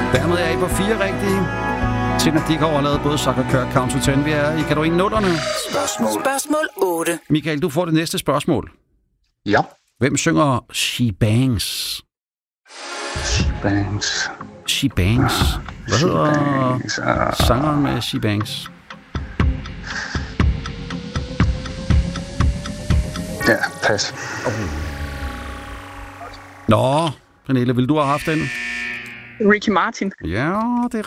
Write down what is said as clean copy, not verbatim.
Dermed er I på 4 rigtige. Tina Dickow har lavet både Sucker Kør Count to 10. Vi er i kategorien nullerne. Spørgsmål 8. Michael, du får det næste spørgsmål. Ja. Hvem synger She Bangs? She Bangs. Hvad hedder sangeren med She Bangs? Ja, pas. Nå, Pernille, vil du have haft den? Ricky Martin. Ja, det er